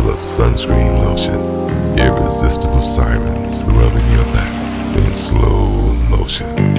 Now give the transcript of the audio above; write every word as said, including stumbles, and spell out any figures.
smell of sunscreen lotion. Irresistible sirens rubbing your back in slow motion.